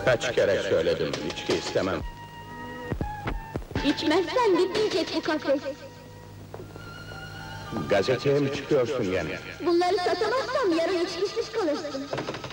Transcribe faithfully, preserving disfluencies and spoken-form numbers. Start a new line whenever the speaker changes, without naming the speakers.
Kaç kere söyledim, içki istemem.
İçmezsen bitmeyecek bu kafes.
Gazeteye mi çıkıyorsun gene?
Bunları satamazsam yarın içkisiz kalırsın.